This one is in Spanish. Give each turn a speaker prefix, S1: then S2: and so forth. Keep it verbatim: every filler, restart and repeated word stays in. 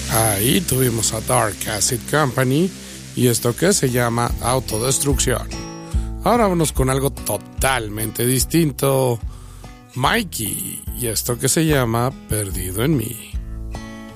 S1: Ahí tuvimos a Dark Acid Company y esto que se llama Autodestrucción. Ahora vámonos con algo totalmente distinto. Mikey y esto que se llama Perdido en mí.